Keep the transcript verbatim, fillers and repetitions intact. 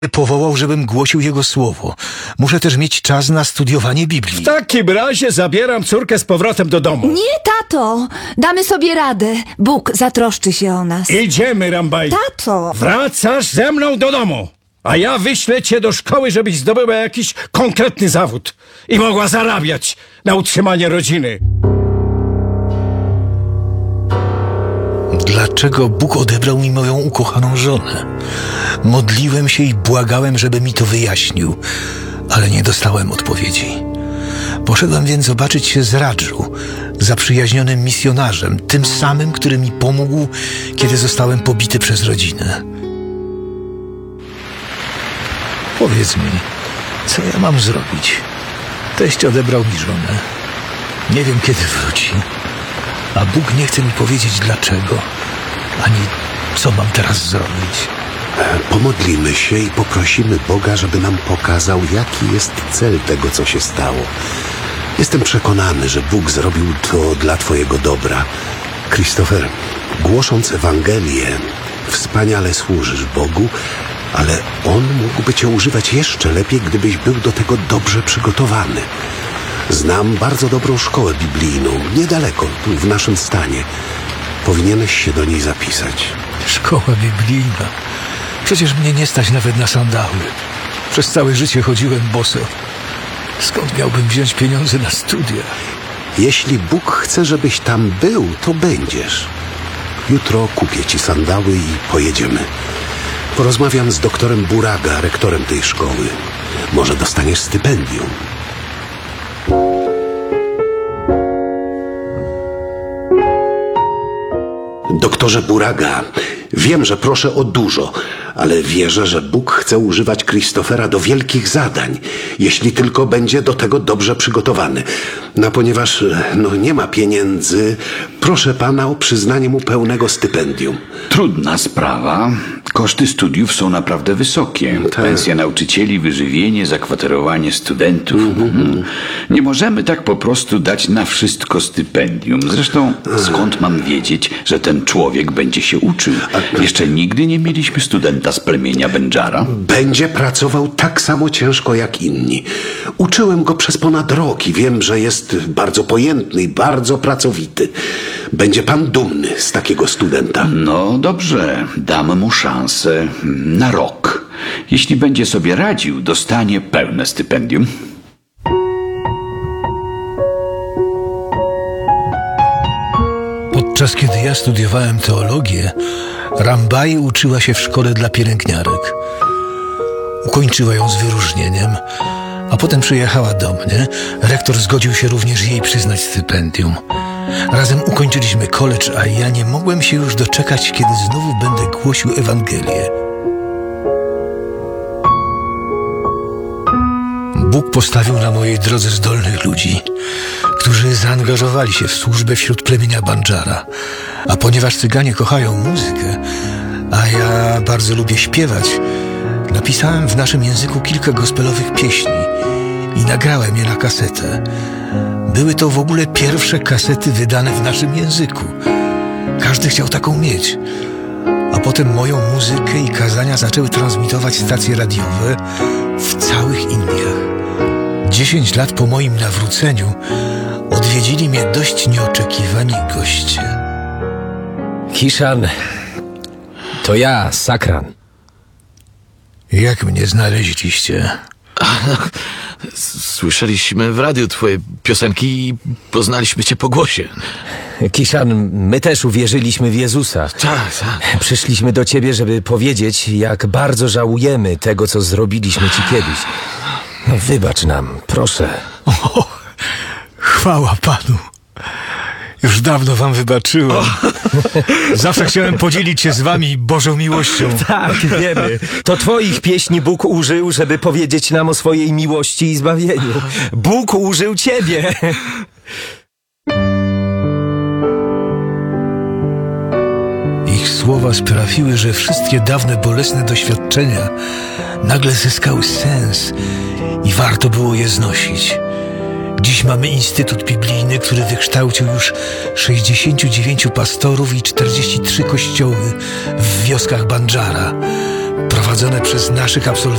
powołał, żebym głosił jego słowo. Muszę też mieć czas na studiowanie Biblii. W takim razie zabieram córkę z powrotem do domu. Nie, tato! Damy sobie radę. Bóg zatroszczy się o nas. Idziemy, Rambaj. Tato! Wracasz ze mną do domu, a ja wyślę cię do szkoły, żebyś zdobyła jakiś konkretny zawód i mogła zarabiać na utrzymanie rodziny. Dlaczego Bóg odebrał mi moją ukochaną żonę? Modliłem się i błagałem, żeby mi to wyjaśnił, ale nie dostałem odpowiedzi. Poszedłem więc zobaczyć się z Radżu, zaprzyjaźnionym misjonarzem, tym samym, który mi pomógł, kiedy zostałem pobity przez rodzinę. Powiedz mi, co ja mam zrobić? Teść odebrał mi żonę. Nie wiem, kiedy wróci. A Bóg nie chce mi powiedzieć dlaczego, ani co mam teraz zrobić. Pomodlimy się i poprosimy Boga, żeby nam pokazał, jaki jest cel tego, co się stało. Jestem przekonany, że Bóg zrobił to dla twojego dobra. Christopher, głosząc Ewangelię, wspaniale służysz Bogu, ale On mógłby cię używać jeszcze lepiej, gdybyś był do tego dobrze przygotowany. Znam bardzo dobrą szkołę biblijną, niedaleko, tu w naszym stanie. Powinieneś się do niej zapisać. Szkoła biblijna. Przecież mnie nie stać nawet na sandały. Przez całe życie chodziłem boso. Skąd miałbym wziąć pieniądze na studia? Jeśli Bóg chce, żebyś tam był, to będziesz. Jutro kupię ci sandały i pojedziemy. Porozmawiam z doktorem Buraga, rektorem tej szkoły. Może dostaniesz stypendium. Doktorze Buraga, wiem, że proszę o dużo, ale wierzę, że Bóg chce używać Christophera do wielkich zadań, jeśli tylko będzie do tego dobrze przygotowany. No ponieważ no, nie ma pieniędzy, proszę pana o przyznanie mu pełnego stypendium. Trudna sprawa. Koszty studiów są naprawdę wysokie. Tak. Pensja nauczycieli, wyżywienie, zakwaterowanie studentów. Mm-hmm. Nie możemy tak po prostu dać na wszystko stypendium. Zresztą skąd mam wiedzieć, że ten człowiek będzie się uczył? Jeszcze nigdy nie mieliśmy studenta z plemienia Bendżara. Będzie pracował tak samo ciężko jak inni. Uczyłem go przez ponad rok i wiem, że jest bardzo pojętny i bardzo pracowity. Będzie pan dumny z takiego studenta. No dobrze, dam mu szansę na rok. Jeśli będzie sobie radził, dostanie pełne stypendium. Podczas kiedy ja studiowałem teologię, Rambai uczyła się w szkole dla pielęgniarek. Ukończyła ją z wyróżnieniem, a potem przyjechała do mnie. Rektor zgodził się również jej przyznać stypendium. Razem ukończyliśmy college, a ja nie mogłem się już doczekać, kiedy znowu będę głosił Ewangelię. Bóg postawił na mojej drodze zdolnych ludzi, którzy zaangażowali się w służbę wśród plemienia Bendżara. A ponieważ Cyganie kochają muzykę, a ja bardzo lubię śpiewać, napisałem w naszym języku kilka gospelowych pieśni i nagrałem je na kasetę. Były to w ogóle pierwsze kasety wydane w naszym języku. Każdy chciał taką mieć. A potem moją muzykę i kazania zaczęły transmitować stacje radiowe w całych Indiach. Dziesięć lat po moim nawróceniu odwiedzili mnie dość nieoczekiwani goście. Kishan, to ja, Sakran. Jak mnie znaleźliście? Słyszeliśmy w radiu twoje piosenki i poznaliśmy cię po głosie. Kishan, my też uwierzyliśmy w Jezusa. Tak, tak. Przyszliśmy do ciebie, żeby powiedzieć, jak bardzo żałujemy tego, co zrobiliśmy ci kiedyś. No, wybacz nam, proszę. O, chwała Panu. Już dawno wam wybaczyłem. Zawsze chciałem podzielić się z wami Bożą miłością. Tak, wiemy. To twoich pieśni Bóg użył, żeby powiedzieć nam o swojej miłości i zbawieniu. Bóg użył ciebie. Ich słowa sprawiły, że wszystkie dawne bolesne doświadczenia nagle zyskały sens i warto było je znosić. Dziś mamy Instytut Biblijny, który wykształcił już sześćdziesięciu dziewięciu pastorów i czterdzieści trzy kościoły w wioskach Bendżara, prowadzone przez naszych absolwentów.